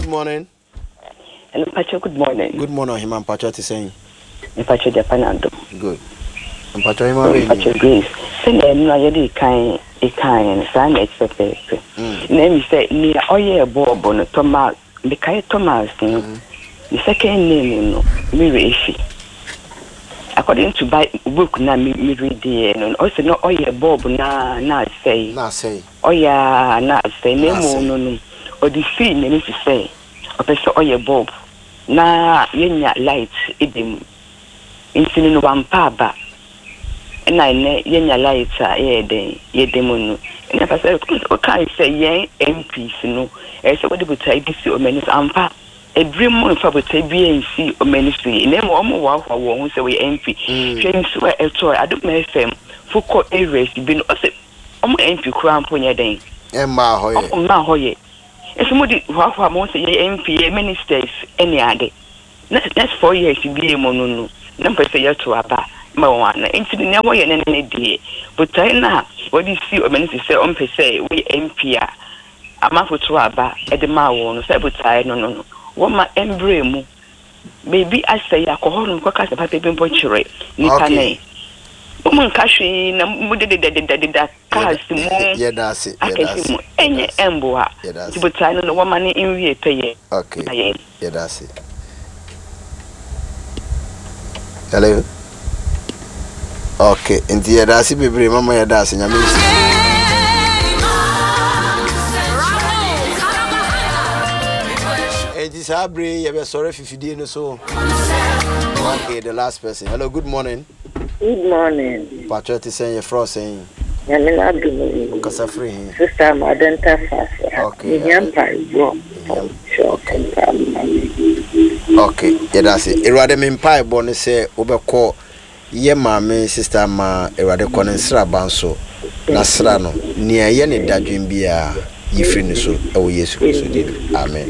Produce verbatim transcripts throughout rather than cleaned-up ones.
good morning. Hello, Pacho, good morning. Good morning, Himan Pacho is saying. Pacho Japanando. Good. And Pacho Himan Pacho Grace. Send a no yadi kind a kind sign expect. Name say near Oye Bob on Thomas the Kai Thomas. The second name no Mirishi. According to buy book na me read the also no Oye Bob na na say. Na say. Oya na say name no no. Or the fee name to say. Opeso Oye Bob. Na yenya light idim intini no wampa ba na ne yenya light a yede yedemu no na pasa o kan say yen M Ps no e se wodi butai bi si o mani ampa e dream mo fa butai bi en si o mani si na mo mo wa hwa wo hu se we M P hwem so e to adu me F M fuko areas bi no o se o mo M P kura ampo nya den e ma hoye o ma hoye e se mo di hwa hwa mo se ye M P ministers any ade. That's four years to be a mono. Number say to Abba, Mawana. Into the never and any day. But I now, what do you see? A minister say on per se, we M P A. A month to Abba at the Mawon, Sabotai, no, no, no. What my embryo. Maybe I say, I call him because the paper been butchery. Nipane. Woman Kashi, the cars, yeah, that's it. I can see any emboa. But I know what money in we pay. Okay, yeah, that's it. Hello. Okay, in the Adasi baby, Mama Yadas, and I'm it is Abri, you're sorry if you didn't so. Okay, the last person. Hello, good morning. Good morning. Patriot is saying you're frosting. I'm in Abdul. Because free. Sister, I don't have okay. Okay, yeah, that's it. Erade me mpa ebone se obekọ ye maame sister ma erade kọ ne sra banso na sra no ne ye ne dadwen bia yifri ne so ewo Yesu Kristo di. Amen.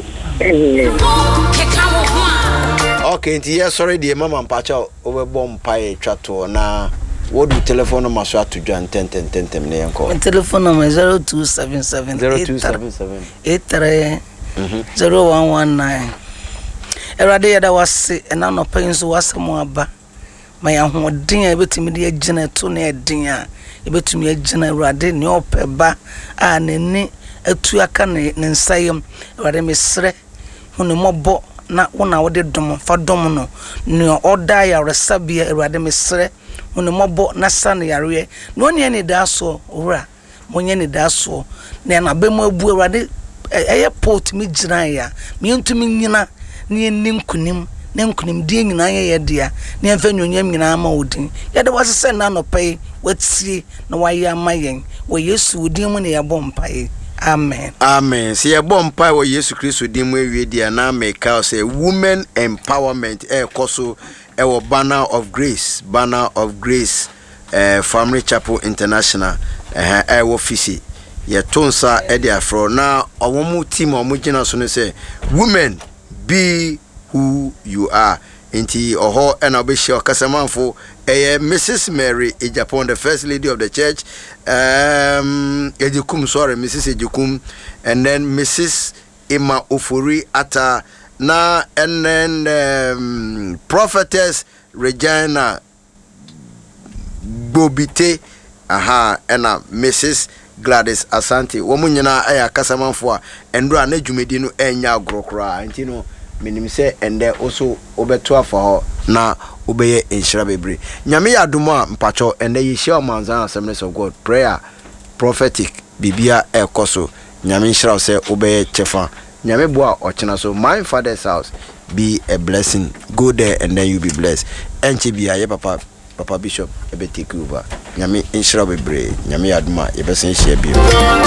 Okay, nti ye sorry die mama mpacha obebo mpa e twato na what do telephone number so atudwa ten ten ten ten ne yanko. Telephone number zero two seven seven zero two seven seven eight three zero one one nine. Erade yada wase ena no pen so wase mo aba my ahoden a betimi de agina to na eden a ebetumi agina erade ne opeba a neni atu aka ne nsayem erade mesre hunu mobo na wona wode dom fa dom no ne oda ya resabia erade mesre hunu mobo na sane yare no ne ne da so owura monye ne da so na na bemu abu erade eye port mi gina ya mi ntumi nyina ne ninkunim ne nkunim die nyina ye dia ne amfa nyonyam nyina ma odin ye de wasese na no pai watie na waye amayen wo Yesu odin mu ne ye bompai. Amen. Amen. See, a bomb pie with Yesu Christ with him where we dear now make us say women empowerment, a coso, a banner of grace, banner of grace, uh, Family Chapel International, uh, a office. Ye tonsa Eddie Afro now, a woman team or Mujina Sone say, women be who you are. Inti oho and I'll be sure Casamanfo, a Missus Mary Ejapon, the first lady of the church, um, Ejukum, sorry, Missus Ejukum, and then Missus Emma Ofuri Ata, na, and then um, Prophetess Regina Bobite, aha, and uh, Missus Gladys Asante, Womunyana Aya Casamanfo, and Dra Nejumedino Enya Grokra, and you know. Minim say and there also obeto for na obeye enhira bebre nyame ya adoma mpacho and there share manzan Assemblies of God prayer prophetic bibia ekoso nyame nhira say obeye chefa nyame boa ochena so my father's house be a blessing go there and then you be blessed enche bia ye papa papa bishop ebe take over nyame nhira bebre nyame ya adoma ye besen share bi